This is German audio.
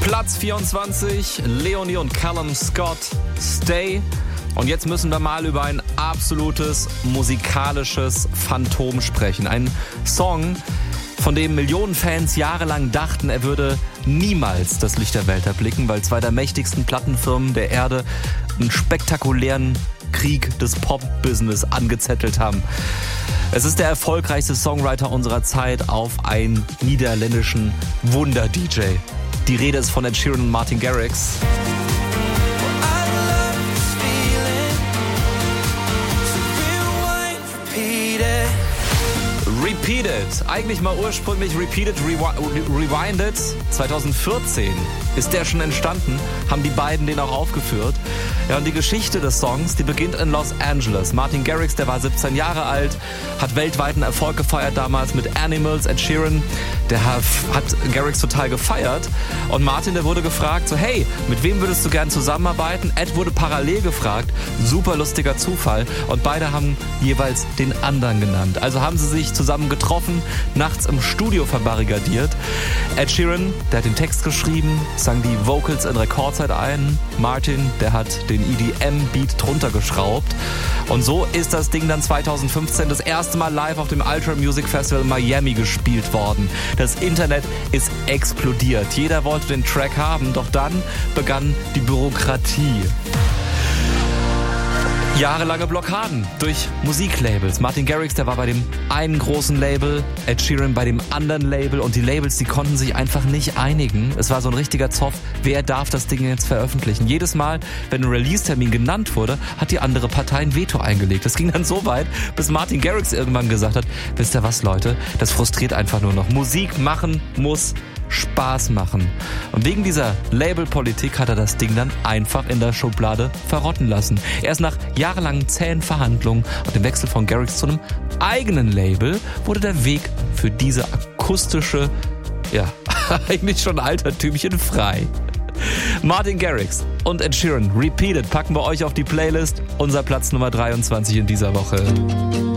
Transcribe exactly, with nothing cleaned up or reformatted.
Platz vierundzwanzig, Leonie und Callum Scott, Stay. Und jetzt müssen wir mal über ein absolutes musikalisches Phantom sprechen. Ein Song, von dem Millionen Fans jahrelang dachten, er würde niemals das Licht der Welt erblicken, weil zwei der mächtigsten Plattenfirmen der Erde einen spektakulären Krieg des Pop-Business angezettelt haben. Es ist der erfolgreichste Songwriter unserer Zeit auf einen niederländischen Wunder-D J. Die Rede ist von Ed Sheeran und Martin Garrix. Repeated, eigentlich mal ursprünglich Repeated, Rewinded. zwanzig vierzehn ist der schon entstanden, haben die beiden den auch aufgeführt. Ja, und die Geschichte des Songs, die beginnt in Los Angeles. Martin Garrix, der war siebzehn Jahre alt, hat weltweiten Erfolg gefeiert damals mit Animals. Ed Sheeran, der hat Garrix total gefeiert. Und Martin, der wurde gefragt, so hey, mit wem würdest du gern zusammenarbeiten? Ed wurde parallel gefragt, super lustiger Zufall. Und beide haben jeweils den anderen genannt. Also haben sie sich zusammen getroffen, nachts im Studio verbarrikadiert. Ed Sheeran, der hat den Text geschrieben, sang die Vocals in Rekordzeit ein. Martin, der hat den E D M-Beat drunter geschraubt. Und so ist das Ding dann zwanzig fünfzehn das erste Mal live auf dem Ultra Music Festival in Miami gespielt worden. Das Internet ist explodiert. Jeder wollte den Track haben, doch dann begann die Bürokratie. Jahrelange Blockaden durch Musiklabels. Martin Garrix, der war bei dem einen großen Label, Ed Sheeran bei dem anderen Label und die Labels, die konnten sich einfach nicht einigen. Es war so ein richtiger Zoff, wer darf das Ding jetzt veröffentlichen? Jedes Mal, wenn ein Release-Termin genannt wurde, hat die andere Partei ein Veto eingelegt. Das ging dann so weit, bis Martin Garrix irgendwann gesagt hat, wisst ihr was, Leute, das frustriert einfach nur noch. Musik machen muss Spaß machen. Und wegen dieser Labelpolitik hat er das Ding dann einfach in der Schublade verrotten lassen. Erst nach jahrelangen zähen Verhandlungen und dem Wechsel von Garrix zu einem eigenen Label wurde der Weg für diese akustische, ja, eigentlich schon Altertümchen frei. Martin Garrix und Ed Sheeran, Repeated, packen wir euch auf die Playlist. Unser Platz Nummer dreiundzwanzig in dieser Woche.